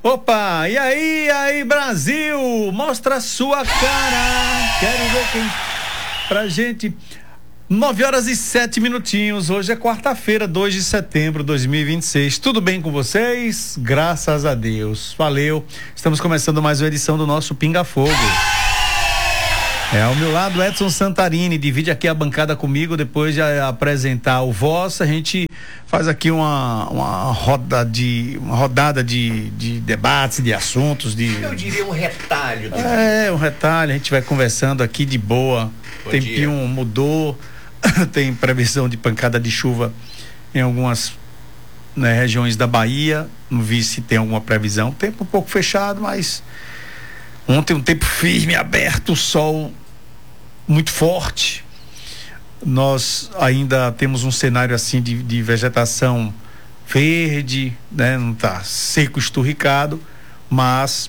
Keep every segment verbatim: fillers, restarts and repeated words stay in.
Opa, e aí, aí, Brasil? Mostra a sua cara. Quero ver quem. Pra gente. nove horas e sete minutinhos. Hoje é quarta-feira, dois de setembro de dois mil e vinte e seis. Tudo bem com vocês? Graças a Deus. Valeu. Estamos começando mais uma edição do nosso Pinga Fogo. É, ao meu lado, Edson Santarini, divide aqui a bancada comigo. Depois de apresentar o Voz, a gente faz aqui uma, uma, roda de, uma rodada de, de debates, de assuntos. De... Eu diria um retalho. De é, um retalho, a gente vai conversando aqui de boa. Bom Tempinho dia. Mudou, tem previsão de pancada de chuva em algumas, né, regiões da Bahia. Não vi se tem alguma previsão. Tempo um pouco fechado, mas ontem um tempo firme, aberto, o sol muito forte. Nós ainda temos um cenário assim de, de vegetação verde, né? Não está seco, esturricado, mas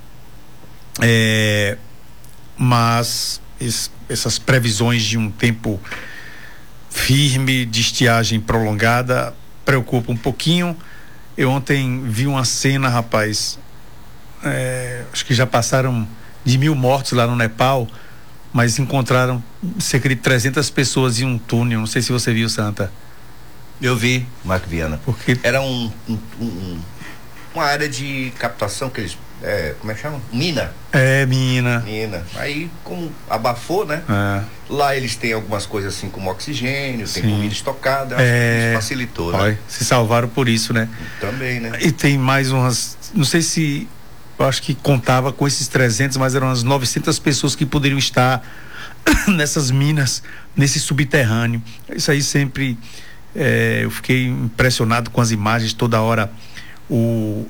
é, mas es, essas previsões de um tempo firme, de estiagem prolongada, preocupa um pouquinho. Eu ontem vi uma cena, rapaz, é, acho que já passaram de mil mortos lá no Nepal, mas encontraram cerca de trezentas pessoas em um túnel. Não sei se você viu, Santa. Eu vi, Marco Viana. Porque era um, um, um uma área de captação que eles, é, como é que chama? Mina. É, mina. Mina. Aí, como abafou, né? É. Lá eles têm algumas coisas assim como oxigênio, tem Sim. comida estocada. É. Isso facilitou, né? Olha, se salvaram por isso, né? Também, né? E tem mais umas, não sei se, eu acho que contava com esses trezentos, mas eram umas novecentas pessoas que poderiam estar nessas minas, nesse subterrâneo. Isso aí sempre, é, eu fiquei impressionado com as imagens toda hora. O,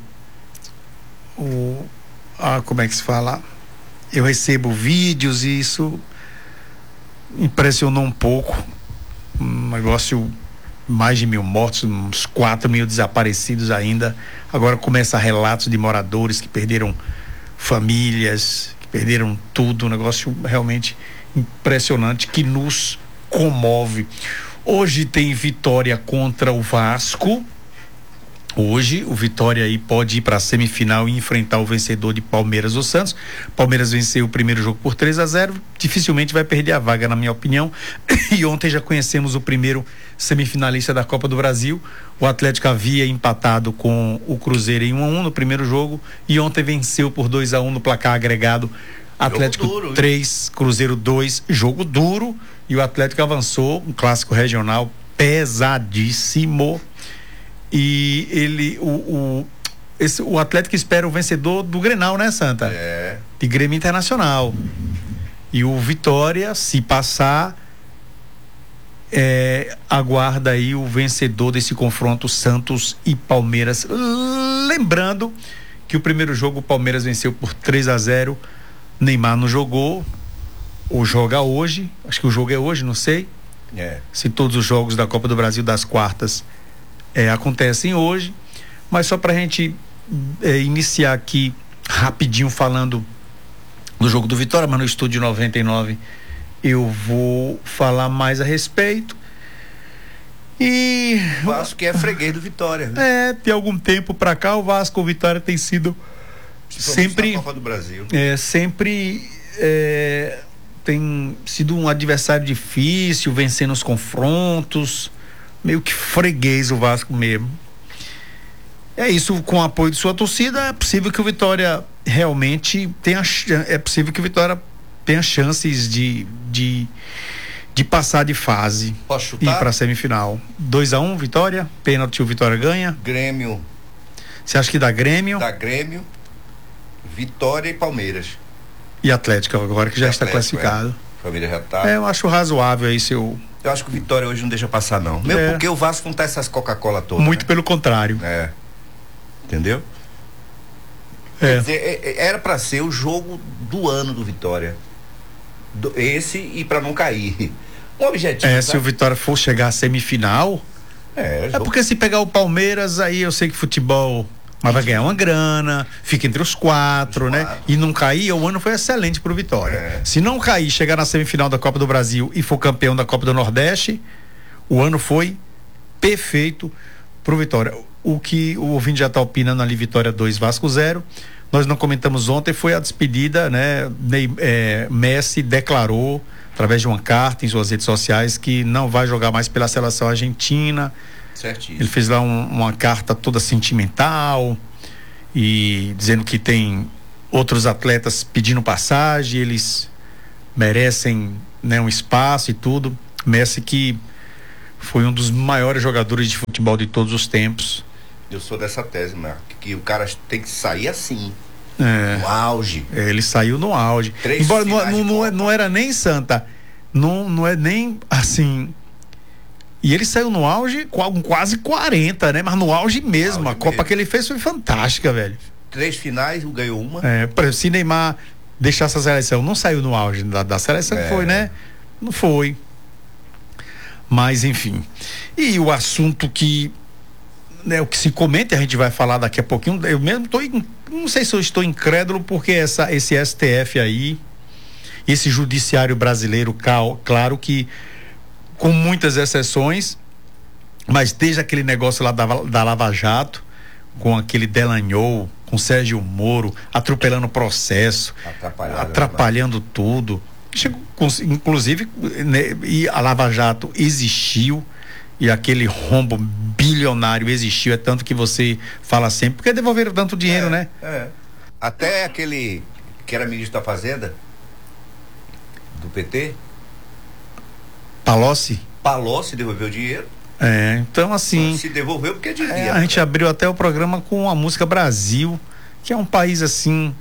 o ah, como é que se fala? Eu recebo vídeos e isso impressionou um pouco. Um negócio, mais de mil mortos, uns quatro mil desaparecidos ainda. Agora começa relatos de moradores que perderam famílias, que perderam tudo. Um negócio realmente impressionante que nos comove. Hoje tem vitória contra o Vasco. Hoje o Vitória aí pode ir para a semifinal e enfrentar o vencedor de Palmeiras ou Santos. Palmeiras venceu o primeiro jogo por três a zero, dificilmente vai perder a vaga, na minha opinião. E ontem já conhecemos o primeiro semifinalista da Copa do Brasil. O Atlético havia empatado com o Cruzeiro em um a um no primeiro jogo e ontem venceu por dois a um no placar agregado. Atlético duro, três, Cruzeiro dois, jogo duro, e o Atlético avançou, um clássico regional pesadíssimo. E ele, o, o, esse, o Atlético espera o vencedor do Grenal, né, Santa? É. De Grêmio Internacional. E o Vitória, se passar, é, aguarda aí o vencedor desse confronto, Santos e Palmeiras. Lembrando que o primeiro jogo o Palmeiras venceu por três a zero. Neymar não jogou, ou joga hoje, acho que o jogo é hoje, não sei. É. Se todos os jogos da Copa do Brasil das quartas É, acontecem hoje, mas só pra gente é, iniciar aqui rapidinho falando do jogo do Vitória, mas no estúdio noventa e nove eu vou falar mais a respeito. E O Vasco que é freguês do Vitória, né? é, de algum tempo pra cá o Vasco, o Vitória tem sido sempre na Copa do Brasil. é, sempre é, tem sido um adversário difícil, vencendo os confrontos, meio que freguês o Vasco mesmo. É isso, com o apoio de sua torcida, é possível que o Vitória realmente tenha, é possível que o Vitória tenha chances de, de, de passar de fase. Posso e ir chutar? para a semifinal. dois a um, Vitória, pênalti, o Vitória ganha. Grêmio. Você acha que dá Grêmio? Dá Grêmio, Vitória e Palmeiras. E Atlético agora que já E está Atlético, classificado. É. Família já tá. É, eu acho razoável aí seu. Eu acho que o Vitória hoje não deixa passar, não. Mesmo É. porque o Vasco não tá essas Coca-Cola todas. Muito né? pelo contrário. É. Entendeu? É. Quer dizer, é- é- era pra ser o jogo do ano do Vitória. Do- esse e pra não cair. Um objetivo. É, se o Vitória for chegar à semifinal, É, é jogo- porque se pegar o Palmeiras, aí eu sei que futebol, mas vai ganhar uma grana, fica entre os quatro, Os né? quatro. E não cair, o ano foi excelente pro Vitória. É. Se não cair, chegar na semifinal da Copa do Brasil e for campeão da Copa do Nordeste, o ano foi perfeito pro Vitória. o que o ouvinte já está opinando ali, Vitória dois, Vasco zero. Nós não comentamos ontem, foi a despedida, né? Ney, é, Messi declarou, através de uma carta em suas redes sociais, que não vai jogar mais pela seleção argentina. Certíssimo. Ele fez lá um, uma carta toda sentimental e dizendo que tem outros atletas pedindo passagem, eles merecem, né, um espaço e tudo. Messi, que foi um dos maiores jogadores de futebol de todos os tempos. Eu sou dessa tese, Marco, que o cara tem que sair assim, é, no auge. Ele saiu no auge. Três Embora não, finais de não, não, não era nem Santa, não, não é nem assim. E ele saiu no auge com quase quarenta, né? Mas no auge mesmo. No auge a Copa mesmo. que ele fez foi fantástica, velho. Três finais, ganhou uma. É, por exemplo, se Neymar deixar essa seleção, não saiu no auge da, da seleção, É. foi, né? Não foi. Mas, enfim. E o assunto que, né, o que se comenta, a gente vai falar daqui a pouquinho. Eu mesmo tô, in- não sei se eu estou incrédulo, porque essa, esse S T F aí, esse judiciário brasileiro, cal- claro que com muitas exceções, mas desde aquele negócio lá da, da Lava Jato, com aquele Delanhol, com Sérgio Moro, atropelando o processo, Atrapalhado, atrapalhando tudo. Chegou, com- inclusive, né, e a Lava Jato existiu, e aquele rombo bilionário existiu, é tanto que você fala sempre, porque devolveram tanto dinheiro, é, né? É. Até aquele que era ministro da Fazenda, do P T, Palocci. Palocci devolveu o dinheiro. É, então assim, Se devolveu porque devia. é, a gente abriu até o programa com a música Brasil, que é um país assim,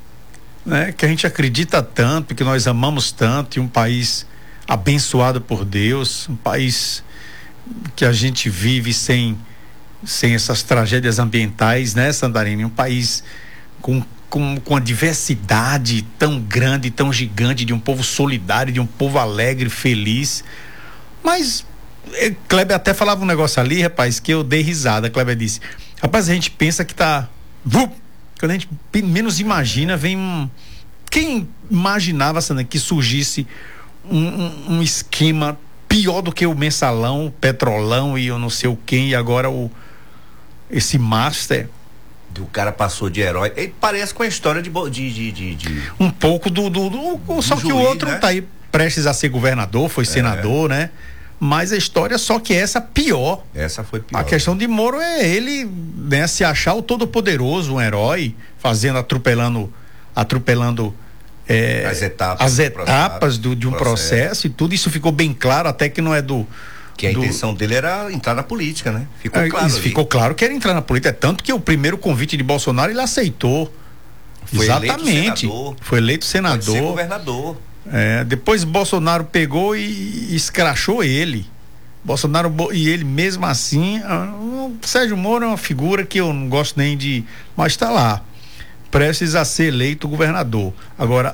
né, que a gente acredita tanto, que nós amamos tanto, e um país abençoado por Deus, um país que a gente vive sem sem essas tragédias ambientais, né, Santarém? Um país com com, com a diversidade tão grande, tão gigante, de um povo solidário, de um povo alegre, feliz. Mas eh, Kleber até falava um negócio ali, rapaz, que eu dei risada. Kleber disse: rapaz, a gente pensa que tá. Vup! Quando a gente pe- menos imagina, vem um. Quem imaginava, Sandra, que surgisse um, um, um esquema pior do que o mensalão, petrolão e eu não sei o quem, e agora o esse master. O cara passou de herói. Ele parece com a história de. bo- de, de, de, de- Um pouco do. do, do- só Do que o juiz, outro né? tá aí prestes a ser governador, foi senador, né? Mas a história, só que essa pior. Essa foi pior. A questão de Moro é ele, né, se achar o todo-poderoso, um herói, fazendo, atropelando, atropelando é, As etapas as do etapas do, de um processo. processo. E tudo isso ficou bem claro, até que não é do. Que a do- intenção dele era entrar na política, né? Ficou é, claro. isso ali. ficou claro que era entrar na política, é tanto que o primeiro convite de Bolsonaro ele aceitou. Foi eleito Exatamente. senador. Foi eleito Pode senador. ser governador. É, depois Bolsonaro pegou e, e escrachou ele. Bolsonaro bo- e ele mesmo assim, ah, o Sérgio Moro é uma figura que eu não gosto nem de, mas está lá, prestes a ser eleito governador. Agora,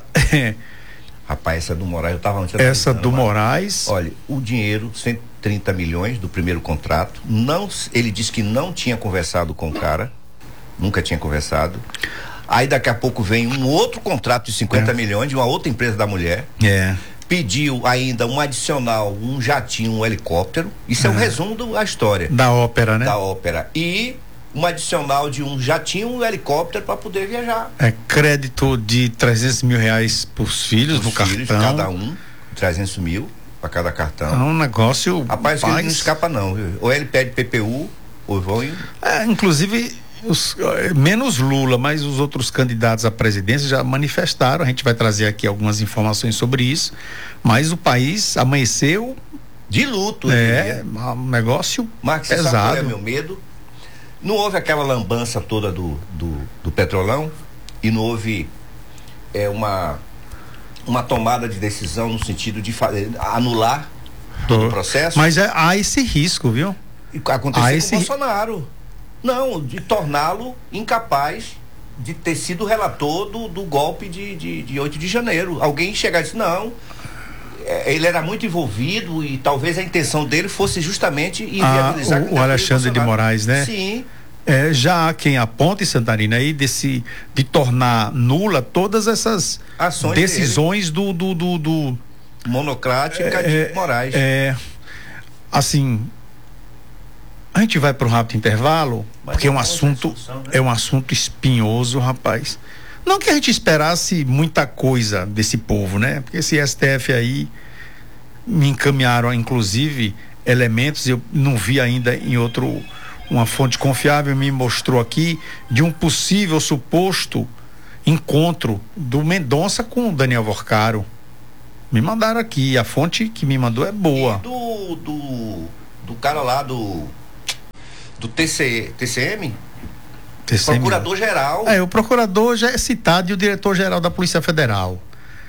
Rapaz, essa do Moraes, eu tava ontem essa analisando, do mas- Moraes, Olha, o dinheiro, cento e trinta milhões do primeiro contrato, não, ele disse que não tinha conversado com o cara, nunca tinha conversado. Aí daqui a pouco vem um outro contrato de cinquenta É. milhões de uma outra empresa da mulher. é, Pediu ainda um adicional, um jatinho, um helicóptero. Isso é, o resumo da história da ópera, né? da ópera. E um adicional de um jatinho, um helicóptero para poder viajar. É crédito de trezentos mil reais pros filhos Os no filhos, cartão. cada um, trezentos mil para cada cartão. É um negócio. Rapaz, rapaz, ele não escapa não, viu? Ou ele pede P P U, ou vão em... é, inclusive, os, eh, menos Lula, mas os outros candidatos à presidência já manifestaram. A gente vai trazer aqui algumas informações sobre isso. Mas o país amanheceu, de luto. eu é, diria. um negócio Marcos, você sabe qual pesado. é meu medo? Não houve aquela lambança toda do, do, do petrolão e não houve é, uma, uma tomada de decisão no sentido de fa- anular todo o processo. Mas é, há esse risco, viu? E aconteceu Ah, com esse- o Bolsonaro. Não, de torná-lo incapaz de ter sido relator do, do golpe de, de, de oito de janeiro. Alguém chegar e dizer, não, é, ele era muito envolvido e talvez a intenção dele fosse justamente inviabilizar Ah, a o- o candidatura de Alexandre de Bolsonaro. Moraes, né? Sim. É, já há quem aponta em Santarina aí desse, de tornar nula todas essas Ações decisões do, do, do, do Monocrática é, de Moraes. É, assim, A gente vai para um rápido intervalo, mas porque é um assunto, solução, né? é um assunto espinhoso, rapaz. Não que a gente esperasse muita coisa desse povo, né? Porque esse S T F aí me encaminharam, inclusive, elementos, eu não vi ainda em outro, uma fonte confiável me mostrou aqui de um possível suposto encontro do Mendonça com o Daniel Vorcaro. Me mandaram aqui, a fonte que me mandou é boa. E do, do, do cara lá do do T C, T C M? T C M. Procurador-geral. É, o procurador já é citado e o diretor-geral da Polícia Federal.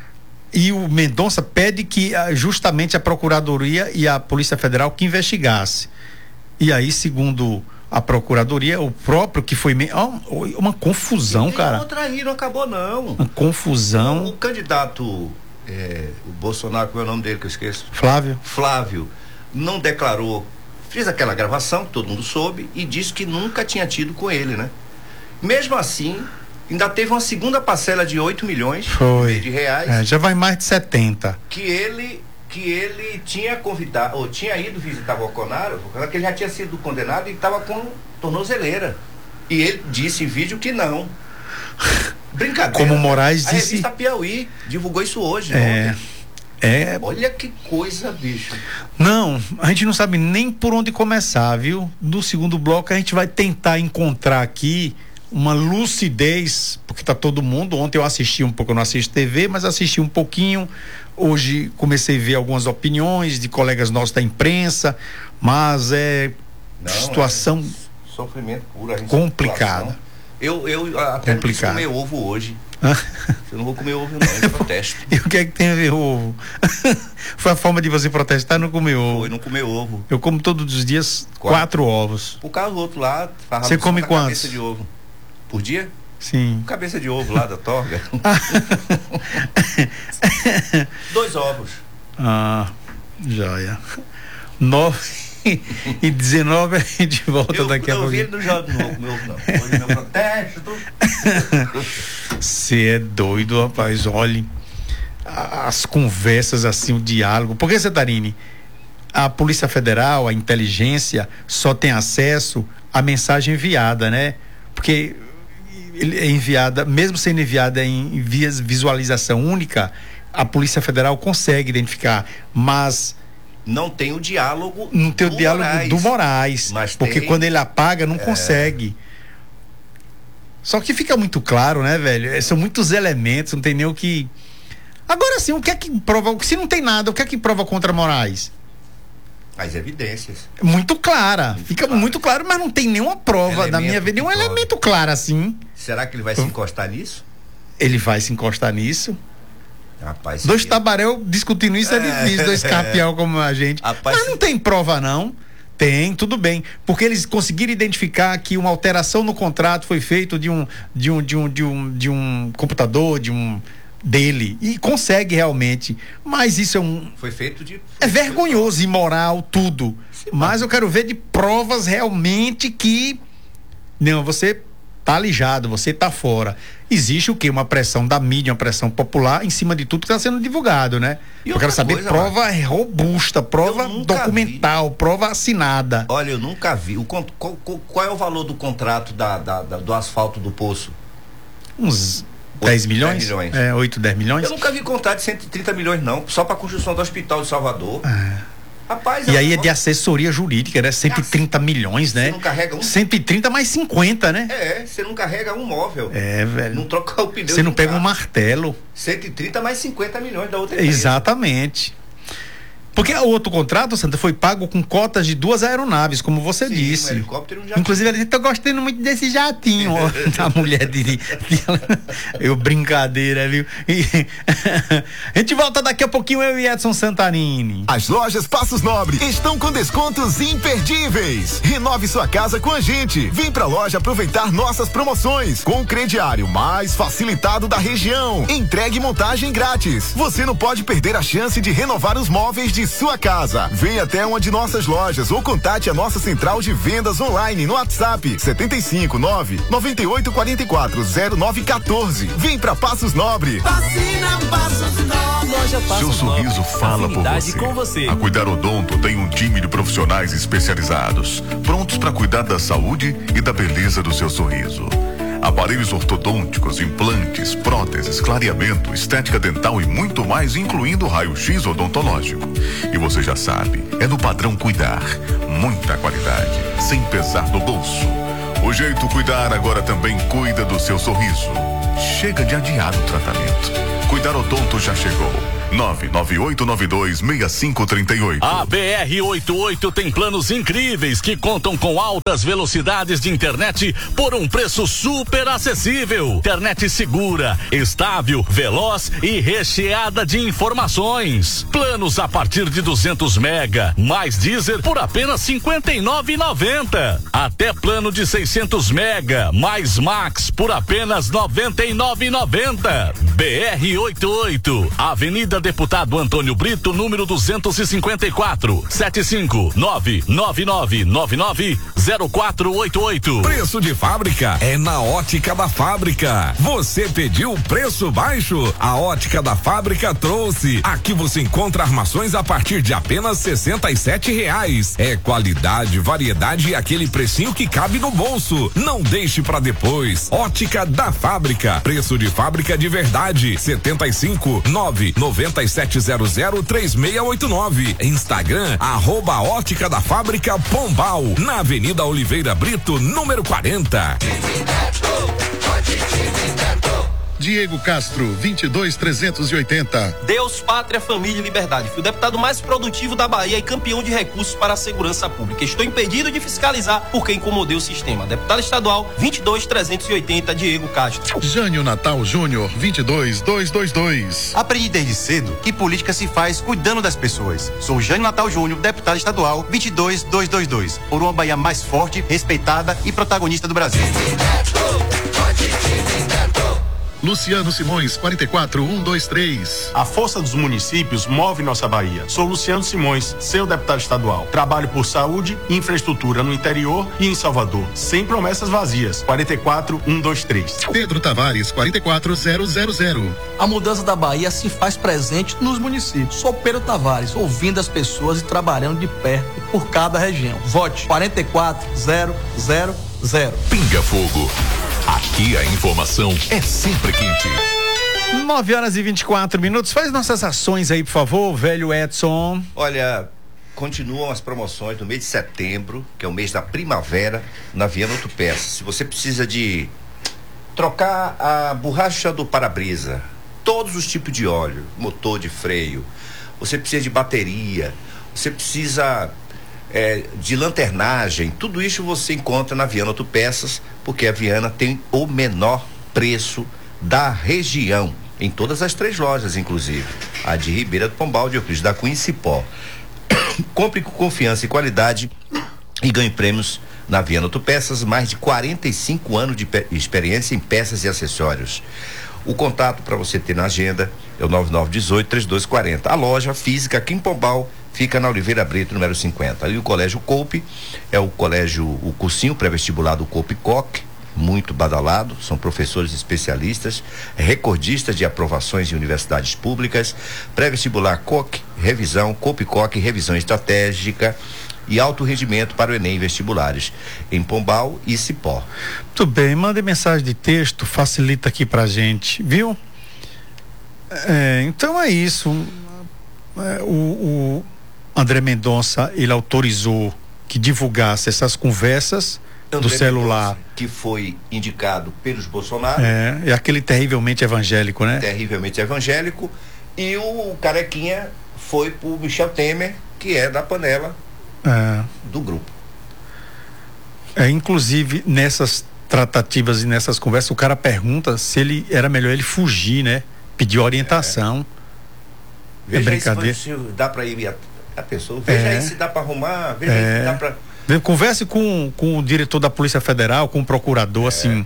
E o Mendonça pede que justamente a Procuradoria e a Polícia Federal que investigasse. E aí, segundo a Procuradoria, o próprio que foi... Me... Oh, uma confusão, cara. Outra aí, não acabou não. Uma confusão. O candidato, é, o Bolsonaro, qual é o nome dele que eu esqueço? Flávio. Flávio, não declarou, fez aquela gravação que todo mundo soube e disse que nunca tinha tido com ele, né? Mesmo assim... ainda teve uma segunda parcela de oito milhões Foi. de reais. É, já vai mais de setenta. Que ele, que ele tinha convidado, ou tinha ido visitar Bolsonaro, porque ele já tinha sido condenado e estava com tornozeleira. E ele disse em vídeo que não. Brincadeira. Como o Moraes a disse. A revista Piauí divulgou isso hoje. É. É. Olha que coisa, bicho. Não, a gente não sabe nem por onde começar, viu? No segundo bloco a gente vai tentar encontrar aqui uma lucidez, porque tá todo mundo, ontem eu assisti um pouco, eu não assisto T V, mas assisti um pouquinho, hoje comecei a ver algumas opiniões de colegas nossos da imprensa, mas é não, situação é sofrimento puro, a gente complicada. Eu, eu até não quis comer ovo hoje. Eu não vou comer ovo não, eu protesto. E o que é que tem a ver ovo? Foi a forma de você protestar, não comer ovo. Foi não comer ovo. Eu como todos os dias quatro, quatro ovos. Por causa do outro lá, você come quantos? Cabeça de ovo. Por dia? Sim. Cabeça de ovo lá da torga. Dois ovos. Ah, joia. Nove e dezenove a gente volta eu, daqui a pouco. Eu vi ele no jogo não meu ovo não. Hoje meu protesto. Você é doido, rapaz. Olhe as conversas assim, o diálogo. Porque, Cetarine, a Polícia Federal, a inteligência só tem acesso à mensagem enviada, né? Porque é enviada, mesmo sendo enviada em vias visualização única, a Polícia Federal consegue identificar, mas não tem o diálogo não tem o diálogo Moraes, do Moraes, mas porque tem... quando ele apaga não é... consegue. Só que fica muito claro, né, velho? São muitos elementos, não tem nem o que... Agora sim, o que é que prova, se não tem nada, o que é que prova contra Moraes? As evidências. Muito clara, muito fica claro. muito claro, mas não tem nenhuma prova elemento da minha vida, nenhum prova. elemento claro assim. Será que ele vai se encostar nisso? Ele vai se encostar nisso. Rapaz, dois tabaréu discutindo isso é, é difícil, dois capial como a gente. Rapaz, mas não tem prova não. Tem, tudo bem, porque eles conseguiram identificar que uma alteração no contrato foi feita de um de um de um de um de um computador, de um dele, e consegue realmente, mas isso é um foi feito de é vergonhoso, imoral, tudo. Sim, mas eu quero ver de provas realmente que não, você tá alijado, você tá fora. Existe o quê? Uma pressão da mídia, uma pressão popular em cima de tudo que está sendo divulgado, né? E eu quero saber coisa, prova mano, robusta, prova documental, vi. prova assinada. Olha, eu nunca vi. O, qual, qual, qual é o valor do contrato da, da, da, do asfalto do poço? Uns dez milhões? dez milhões. É, oito, dez milhões? Eu nunca vi contrato de cento e trinta milhões, não. Só para a construção do hospital de Salvador. É. Rapaz, e aí é de assessoria jurídica, né? cento e trinta milhões, né? Você não carrega um... cento e trinta mais cinquenta, né? É, você não carrega um móvel. É, velho. Não troca o pneu. Você não pega carro. um martelo. cento e trinta mais cinquenta milhões da outra empresa. Exatamente. Porque o outro contrato, Santa, foi pago com cotas de duas aeronaves, como você Sim, disse. Um helicóptero e um jatinho. Inclusive, ele tá gostando muito desse jatinho, ó, da mulher de, de, de eu brincadeira, viu? E, a gente volta daqui a pouquinho, eu e Edson Santarini. As lojas Passos Nobre estão com descontos imperdíveis. Renove sua casa com a gente. Vem pra loja aproveitar nossas promoções com o crediário mais facilitado da região. Entregue e montagem grátis. Você não pode perder a chance de renovar os móveis de sua casa. Venha até uma de nossas lojas ou contate a nossa central de vendas online no WhatsApp setenta e cinco, nove, noventa e oito, quarenta e quatro, zero nove, quatorze. Vem pra Passos Nobre. Vacina Passos Nobre. Loja Passos Seu sorriso Novos, fala por afinidade você. com você. A Cuidar Odonto tem um time de profissionais especializados, prontos para cuidar da saúde e da beleza do seu sorriso. Aparelhos ortodônticos, implantes, próteses, clareamento, estética dental e muito mais, incluindo raio-x odontológico. E você já sabe, é no padrão Cuidar. Muita qualidade, sem pesar no bolso. O jeito Cuidar agora também cuida do seu sorriso. Chega de adiar o tratamento. Cuidar Odonto já chegou. nove nove oito nove dois seis cinco três oito. A B R oitenta e oito tem planos incríveis que contam com altas velocidades de internet por um preço super acessível. Internet segura, estável, veloz e recheada de informações. Planos a partir de duzentos mega, mais Deezer por apenas cinquenta e nove reais e noventa centavos. Até plano de seiscentos mega, mais Max por apenas noventa e nove reais e noventa centavos. B R oitenta e oito, Avenida Deputado Antônio Brito, número duzentos e cinquenta e quatro, sete cinco nove nove nove nove nove zero quatro oito oito. Preço de fábrica é na Ótica da Fábrica. Você pediu preço baixo? A Ótica da Fábrica trouxe. Aqui você encontra armações a partir de apenas sessenta e sete reais. É qualidade, variedade e aquele precinho que cabe no bolso. Não deixe pra depois. Ótica da Fábrica. Preço de fábrica de verdade. setenta e cinco nove nove sete zero zero três seis oito nove. Instagram, arroba Ótica da Fábrica Pombal, na Avenida Oliveira Brito, número quarenta. Diego Castro, vinte e dois trezentos e oitenta. Deus, Pátria, Família e Liberdade. Fui o deputado mais produtivo da Bahia e campeão de recursos para a segurança pública. Estou impedido de fiscalizar porque incomodei o sistema. Deputado estadual, vinte e dois trezentos e oitenta, Diego Castro. Jânio Natal Júnior, vinte e dois dois dois dois. Aprendi desde cedo que política se faz cuidando das pessoas. Sou Jânio Natal Júnior, deputado estadual, vinte e dois dois dois dois. Por uma Bahia mais forte, respeitada e protagonista do Brasil. Luciano Simões, quarenta e quatro um dois três. A força dos municípios move nossa Bahia. Sou Luciano Simões, seu deputado estadual. Trabalho por saúde e infraestrutura no interior e em Salvador, sem promessas vazias. quarenta e quatro um dois três. Pedro Tavares, quarenta e quatro zero zero zero. A mudança da Bahia se faz presente nos municípios. Sou Pedro Tavares, ouvindo as pessoas e trabalhando de perto por cada região. Vote quarenta e quatro zero zero zero. Pinga Fogo. Aqui a informação é sempre quente. nove horas e vinte e quatro minutos. Faz nossas ações aí, por favor, velho Edson. Olha, continuam as promoções no mês de setembro, que é o mês da primavera, na Viana Autopeças. Se você precisa de trocar a borracha do para-brisa, todos os tipos de óleo, motor de freio, você precisa de bateria, você precisa é, de lanternagem, tudo isso você encontra na Viana Autopeças, porque a Viana tem o menor preço da região, em todas as três lojas, inclusive, a de Ribeira do Pombal, de Euclides da Cunha e Cipó. Compre com confiança e qualidade e ganhe prêmios na Viana Autopeças, mais de quarenta e cinco anos de pe- experiência em peças e acessórios. O contato para você ter na agenda é o nove nove um oito três dois quatro zero. A loja física aqui em Pombal fica na Oliveira Brito, número cinquenta. E o Colégio Coupe é o colégio, o cursinho pré-vestibular do Coupe Coque, muito badalado, são professores especialistas, recordistas de aprovações em universidades públicas, pré-vestibular Coque, revisão, Coupe Coque, revisão estratégica e alto rendimento para o Enem e vestibulares em Pombal e Cipó. Muito bem, mande mensagem de texto, facilita aqui pra gente, viu? É, então é isso. É, o, o André Mendonça, ele autorizou que divulgasse essas conversas André do celular. Mendonça, que foi indicado pelos Bolsonaro. É, é aquele terrivelmente evangélico, né? Terrivelmente evangélico. E o Carequinha foi pro Michel Temer, que é da panela É. do grupo. É, inclusive, nessas tratativas e nessas conversas, o cara pergunta se ele era melhor ele fugir, né? Pedir orientação. É, Veja é brincadeira. aí se dá para ir a, a pessoa. Veja É. aí se dá para arrumar. Veja É. aí se dá para. Converse com, com o diretor da Polícia Federal, com o procurador, é. assim.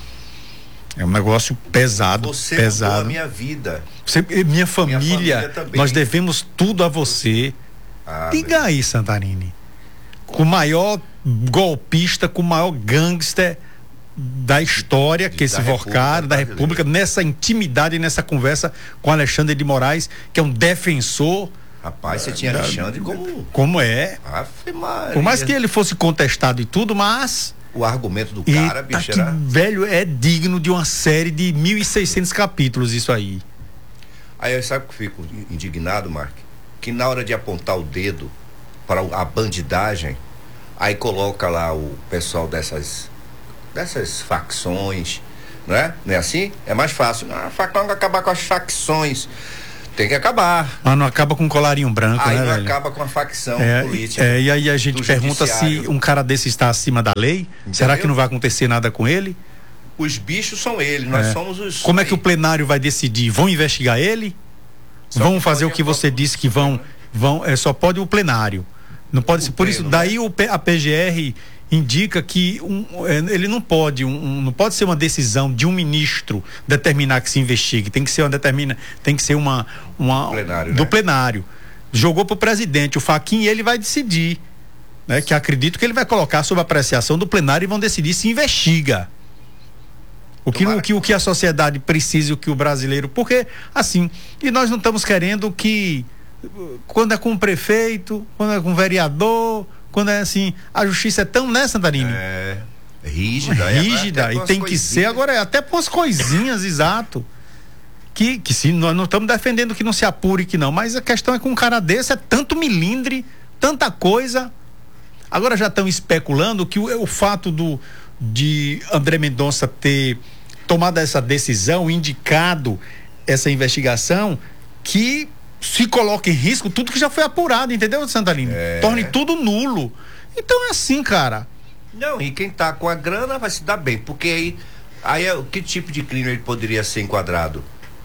É um negócio pesado. Você pesado. mudou a minha vida. Você, minha família, minha família nós devemos tudo a você. Ah, Diga aí, Santarini. Com o maior golpista, com o maior gangster da história que esse Vorcaro, da República, nessa intimidade, nessa conversa com Alexandre de Moraes, que é um defensor. Rapaz, você tinha Alexandre como. Como é? Ave Maria. Por mais que ele fosse contestado e tudo, mas. O argumento do cara, Eita, bicho, que era... velho, é digno de uma série de mil e seiscentos capítulos, isso aí. Aí eu sabe que eu fico indignado, Mark? Que na hora de apontar o dedo para a bandidagem, aí coloca lá o pessoal dessas dessas facções, não é? Não é assim? É mais fácil. Ah, facção vai acabar com as facções. Tem que acabar. Mas não acaba com um colarinho branco, aí né, não velho? acaba com a facção é, política. É, e aí a gente pergunta se um cara desse está acima da lei. Entendeu? Será que não vai acontecer nada com ele? Os bichos são ele, nós é. somos os... Como é que o plenário vai decidir? Vão investigar ele? Só vão fazer o que você disse que vão... vão é, só pode o plenário. Não pode ser. Por isso, daí o, a P G R indica que um, ele não pode, um, um, não pode ser uma decisão de um ministro determinar que se investigue. Tem que ser uma determina, tem que ser uma, uma plenário, do né? plenário. Jogou para o presidente, o Fachin, e ele vai decidir, né? Que acredito que ele vai colocar sob apreciação do plenário e vão decidir se investiga. O que, o que, o que a sociedade precisa, o que o brasileiro, porque assim, e nós não estamos querendo que quando é com o prefeito, quando é com o vereador, quando é assim, a justiça é tão, né, Santarini? É, rígida. Rígida, é, e tem que ser, agora é até por as coisinhas, exato. Que, que sim, nós não estamos defendendo que não se apure, que não, mas a questão é que um cara desse é tanto milindre, tanta coisa. Agora já estão especulando que o, o fato do, de André Mendonça ter tomado essa decisão, indicado essa investigação, que se coloca em risco tudo que já foi apurado, entendeu, Santarini? É. Torne tudo nulo. Então é assim, cara. Não, e quem tá com a grana vai se dar bem, porque aí, aí é, que tipo de crime ele poderia ser enquadrado?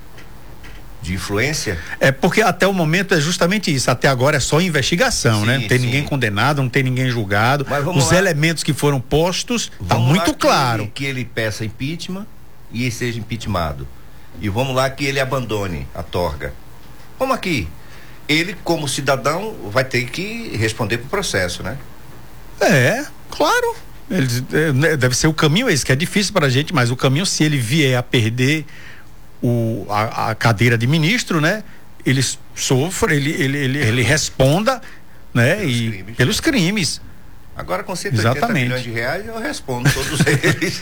De influência? É porque até o momento é justamente isso, até agora é só investigação, sim, né? Não tem sim. ninguém condenado, não tem ninguém julgado. Os lá. elementos que foram postos, tá muito lá claro. Que ele, que ele peça impeachment e ele seja impeachmentado. E vamos lá que ele abandone a torga. Como aqui, ele como cidadão vai ter que responder pro processo, né? É, claro. Ele, é, deve ser o caminho esse, que é difícil pra gente, mas o caminho, se ele vier a perder o, a, a cadeira de ministro, né? Ele sofra, ele, ele, ele, ele responda, né? Pelos e crimes. Pelos crimes. Agora com cento e oitenta milhões de reais eu respondo todos eles.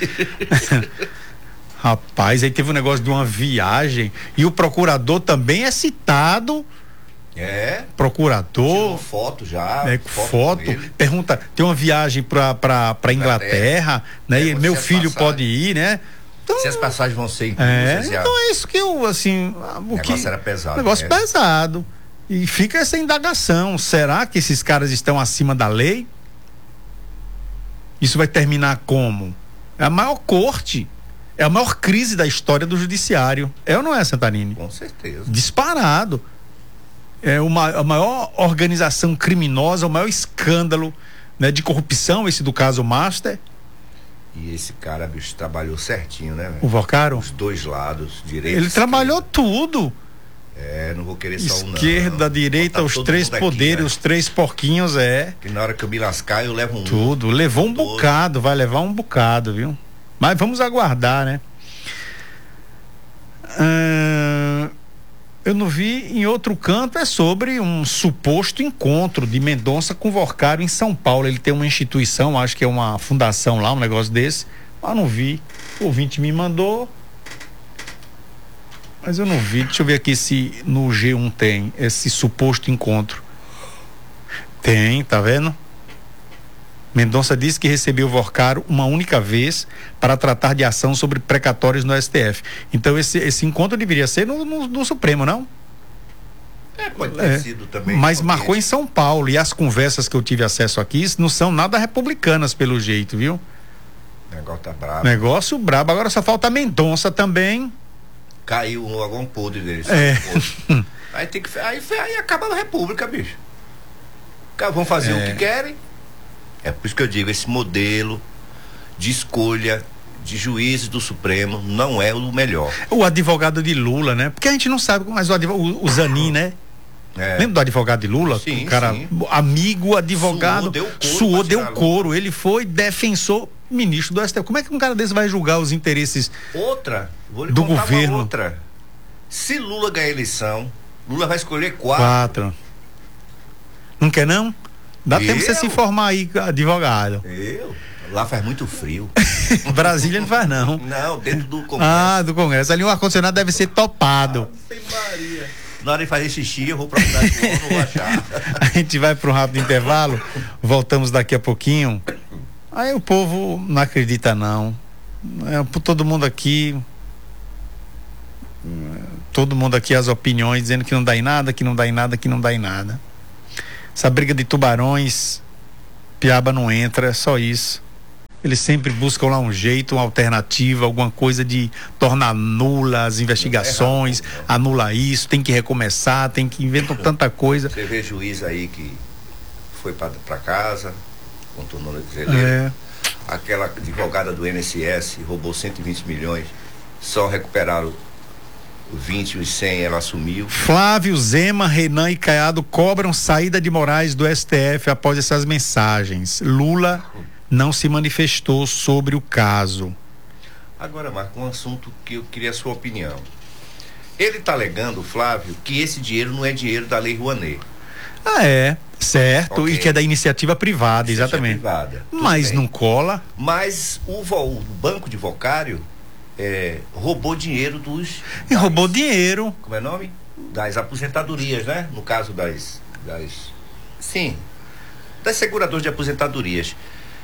Rapaz, aí teve um negócio de uma viagem e o procurador também é citado. É. Procurador. Tirou foto já. É, foto. foto pergunta, tem uma viagem pra, pra, pra Inglaterra, né? É, e meu filho pode ir, né? Então, se as passagens vão ser inclusas. É, então é isso que eu, assim. O negócio que, era pesado. Negócio né? pesado. E fica essa indagação. Será que esses caras estão acima da lei? Isso vai terminar como? É a maior corte. É a maior crise da história do judiciário. É ou não é, Santarini? Com certeza. Disparado. É uma, a maior organização criminosa, o maior escândalo, né, de corrupção, esse do caso Master. E esse cara, bicho, trabalhou certinho, né? Véio? O Vorcaro? Os dois lados, direita. Ele trabalhou tudo. É, não vou querer só um não. Esquerda, direita, os três poderes, aqui, né? Os três porquinhos, é. Que na hora que eu me lascar, eu levo um. Tudo. Levou um todo. bocado, vai levar um bocado, viu? Mas vamos aguardar, né? Ah, eu não vi em outro canto, é sobre um suposto encontro de Mendonça com Vorcaro em São Paulo. Ele tem uma instituição, acho que é uma fundação lá, um negócio desse, mas não vi. O ouvinte me mandou, mas eu não vi. Deixa eu ver aqui se no G um tem esse suposto encontro. Tem, tá vendo? Mendonça disse que recebeu Vorcaro uma única vez para tratar de ação sobre precatórios no S T F. Então esse, esse encontro deveria ser no, no, no Supremo, não? É, pode ter é, sido também. Mas marcou em São Paulo, e as conversas que eu tive acesso aqui não são nada republicanas pelo jeito, viu? O negócio tá brabo. Negócio brabo. Agora só falta Mendonça também. Caiu no algum podre dele. É. Podre. Aí tem que aí, aí acaba a República, bicho. Vão fazer é. o que querem. É por isso que eu digo, esse modelo de escolha de juízes do Supremo não é o melhor. O advogado de Lula, né? Porque a gente não sabe, mas o, o, o Zanin, né? É. Lembra do advogado de Lula? Sim, um cara sim. amigo, advogado, suou, deu couro, suou, deu couro. Ele foi defensor ministro do S T F. Como é que um cara desse vai julgar os interesses outra, vou lhe do contar governo? Uma outra. Se Lula ganhar a eleição, Lula vai escolher quatro. Quatro. Não quer não? Dá Eu? tempo de você se formar aí, advogado. Eu? Lá faz muito frio. Brasília não faz não. Não, dentro do Congresso. Ah, do Congresso. Ali o ar-condicionado deve ser topado. Maria. Na hora de fazer xixi, eu vou procurar de novo, não vou achar. A gente vai para um rápido intervalo, voltamos daqui a pouquinho. Aí o povo não acredita não. É, todo mundo aqui, todo mundo aqui as opiniões dizendo que não dá em nada, que não dá em nada, que não dá em nada. Essa briga de tubarões, Piaba não entra, é só isso. Eles sempre buscam lá um jeito, uma alternativa, alguma coisa de tornar nula as investigações, anula isso, tem que recomeçar, tem que inventar tanta coisa. Você vê juiz aí que foi para casa, contornou o zeleiro. É. Aquela advogada do I N S S roubou cento e vinte milhões, só recuperaram vinte, os cem, ela assumiu. Flávio, Zema, Renan e Caiado cobram saída de Moraes do S T F após essas mensagens. Lula não se manifestou sobre o caso. Agora, Marco, um assunto que eu queria a sua opinião. Ele está alegando, Flávio, que esse dinheiro não é dinheiro da Lei Rouanet. Ah, é, certo, Okay. e que é da iniciativa privada, exatamente. Privada, mas bem. não cola. Mas o, o banco de Vocário é, roubou dinheiro dos... E das, roubou dinheiro. Como é o nome? Das aposentadorias, né? No caso das... das sim, das seguradoras de aposentadorias.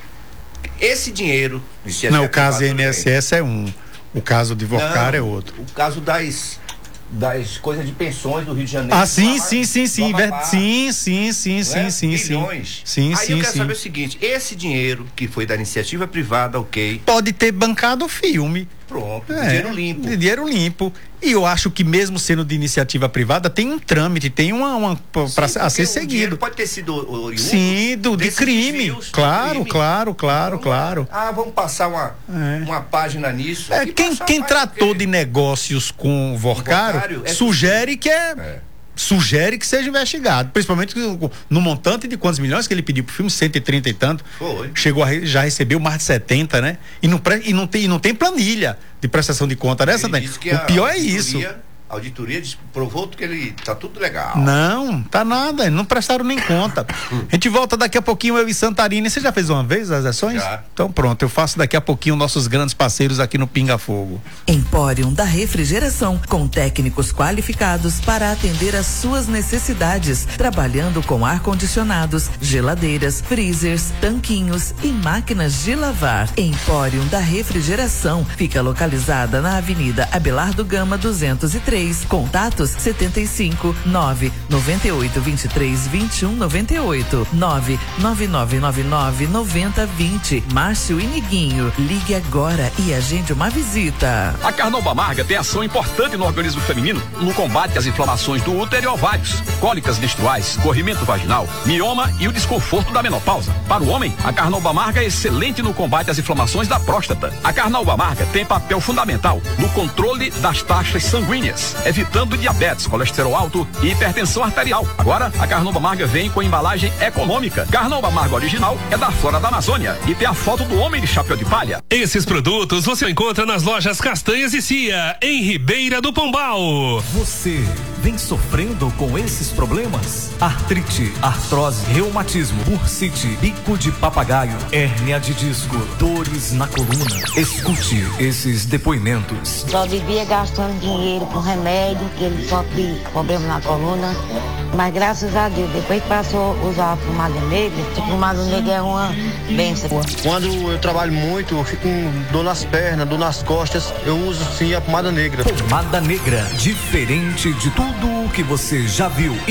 Esse dinheiro... Não, o caso do I N S S é um, o caso de Vocário é não, outro. O caso das... das coisas de pensões do Rio de Janeiro. Ah, sim, sim, sim, sim, sim, sim, sim, sim, é? sim, Bilhões. sim, Aí sim, eu quero sim. saber o seguinte, esse dinheiro que foi da iniciativa privada, ok. Pode ter bancado o filme. Pronto, é, dinheiro limpo. Dinheiro limpo. E eu acho que mesmo sendo de iniciativa privada, tem um trâmite, tem uma, uma para a ser seguido. Pode ter sido oriundo. Sim, do, de crime. Desvios, claro, crime. claro, claro, então, claro. Ah, vamos passar uma, é. uma página nisso. É, quem quem tratou de negócios com o Vocário é sugere que é, é. Sugere que seja investigado, principalmente no montante de quantos milhões que ele pediu pro filme, cento e trinta e tanto. Foi. Chegou a, já recebeu mais de setenta, né? E não, e não, tem, e não tem planilha de prestação de conta dessa, né? O pior é isso. A auditoria provou que ele tá tudo legal. Não, tá nada, não prestaram nem conta. A gente volta daqui a pouquinho, eu e Santarine. Você já fez uma vez as ações? Já. Então pronto, eu faço daqui a pouquinho nossos grandes parceiros aqui no Pinga Fogo. Empórium da Refrigeração, com técnicos qualificados para atender às suas necessidades, trabalhando com ar-condicionados, geladeiras, freezers, tanquinhos e máquinas de lavar. Empórium da Refrigeração fica localizada na Avenida Abelardo Gama duzentos e três. Contatos setenta e cinco, nove noventa e oito, vinte e três, vinte e um, noventa e oito, nove nove nove nove nove, noventa, vinte. Márcio e Niguinho, ligue agora e agende uma visita. A Carnauba Amarga tem ação importante no organismo feminino no combate às inflamações do útero e ovários, cólicas menstruais, corrimento vaginal, mioma e o desconforto da menopausa. Para o homem, a Carnauba Amarga é excelente no combate às inflamações da próstata. A Carnauba Amarga tem papel fundamental no controle das taxas sanguíneas, evitando diabetes, colesterol alto e hipertensão arterial. Agora, a Carnauba Amarga vem com embalagem econômica. Carnauba Amarga original é da Flora da Amazônia e tem a foto do homem de chapéu de palha. Esses produtos você encontra nas lojas Castanhas e Cia, em Ribeira do Pombal. Você vem sofrendo com esses problemas? Artrite, artrose, reumatismo, bursite, bico de papagaio, hérnia de disco, dores na coluna. Escute esses depoimentos. Só vivia gastando dinheiro com remédio, que ele sofre problema na coluna, mas graças a Deus, depois que passou a usar a pomada negra, a pomada negra é uma benção. Quando eu trabalho muito, eu fico com dor nas pernas, dor nas costas, eu uso sim a pomada negra. Pomada negra, diferente de tudo o que você já viu.